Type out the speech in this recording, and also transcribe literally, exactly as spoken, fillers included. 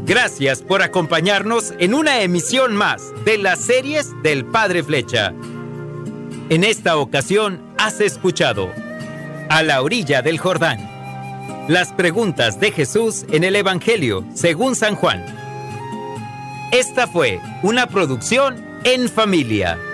Gracias por acompañarnos en una emisión más de las series del Padre Flecha. En esta ocasión has escuchado A la orilla del Jordán, las preguntas de Jesús en el Evangelio según San Juan. Esta fue una producción en familia.